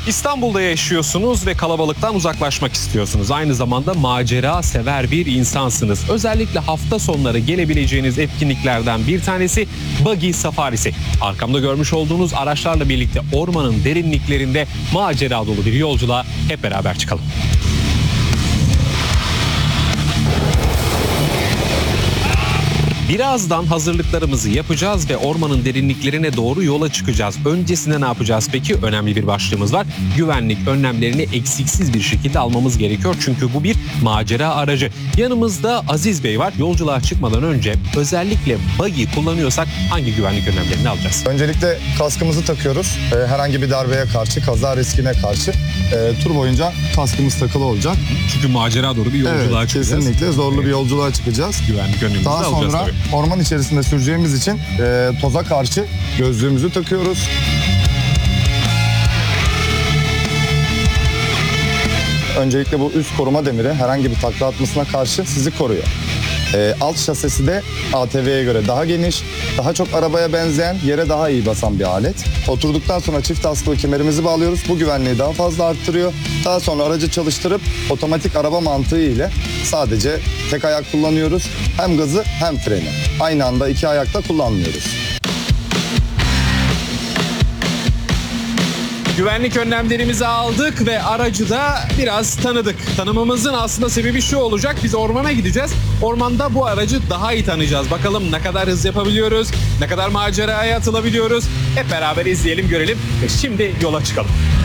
İstanbul'da yaşıyorsunuz ve kalabalıktan uzaklaşmak istiyorsunuz. Aynı zamanda macera sever bir insansınız. Özellikle hafta sonları gelebileceğiniz etkinliklerden bir tanesi Buggy Safarisi. Arkamda görmüş olduğunuz araçlarla birlikte ormanın derinliklerinde macera dolu bir yolculuğa hep beraber çıkalım. Birazdan hazırlıklarımızı yapacağız ve ormanın derinliklerine doğru yola çıkacağız. Öncesinde ne yapacağız peki? Önemli bir başlığımız var. Güvenlik önlemlerini eksiksiz bir şekilde almamız gerekiyor. Çünkü bu bir macera aracı. Yanımızda Aziz Bey var. Yolculuğa çıkmadan önce özellikle buggy kullanıyorsak hangi güvenlik önlemlerini alacağız? Öncelikle kaskımızı takıyoruz. Herhangi bir darbeye karşı, kaza riskine karşı tur boyunca kaskımız takılı olacak. Çünkü macera doğru bir yolculuğa çıkacağız. Kesinlikle zorlu bir yolculuğa çıkacağız. Güvenlik önlemimizi Daha alacağız sonra tabii. orman içerisinde süreceğimiz için toza karşı gözlüğümüzü takıyoruz. Öncelikle bu üst koruma demiri herhangi bir takla atmasına karşı sizi koruyor. Alt şasisi de ATV'ye göre daha geniş, daha çok arabaya benzeyen, yere daha iyi basan bir alet. Oturduktan sonra çift askılı kemerimizi bağlıyoruz. Bu güvenliği daha fazla arttırıyor. Daha sonra aracı çalıştırıp otomatik araba mantığı ile sadece tek ayak kullanıyoruz. Hem gazı hem freni. Aynı anda iki ayakta kullanmıyoruz. Güvenlik önlemlerimizi aldık ve aracı da biraz tanıdık. Tanımamızın aslında sebebi şu olacak. Biz ormana gideceğiz. Ormanda bu aracı daha iyi tanıyacağız. Bakalım ne kadar hız yapabiliyoruz, ne kadar maceraya atılabiliyoruz. Hep beraber izleyelim, görelim ve şimdi yola çıkalım.